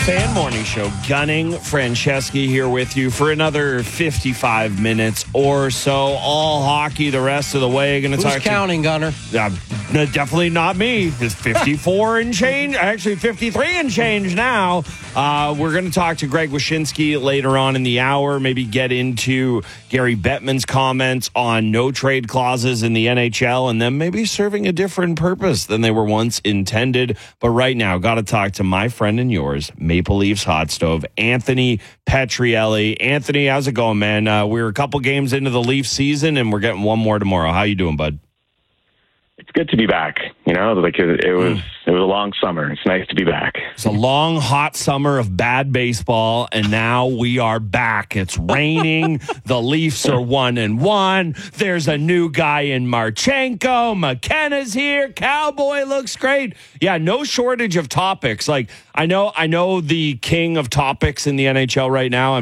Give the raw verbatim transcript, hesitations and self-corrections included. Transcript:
Fan Morning Show, Gunning Franceschi here with you for another fifty-five minutes or so. All hockey the rest of the way. Going to Who's talk counting, to, Gunner? Uh, no, definitely not me. It's fifty-four and change. Actually, fifty-three and change now. Uh, we're going to talk to Greg Wyshynski later on in the hour. Maybe get into Gary Bettman's comments on no trade clauses in the N H L and them maybe serving a different purpose than they were once intended. But right now, got to talk to my friend and yours, Maple Leafs hot stove, Anthony Petrielli. Anthony, how's it going, man? Uh, we're a couple games into the Leafs season, and we're getting one more tomorrow. How you doing, bud? It's good to be back. You know, like it, it was, mm. it was a long summer. It's nice to be back. It's a long, hot summer of bad baseball, and now we are back. It's raining. The Leafs are one and one. There's a new guy in Marchenko. McKenna's here. Cowboy looks great. Yeah, no shortage of topics. Like I know, I know the king of topics in the N H L right now.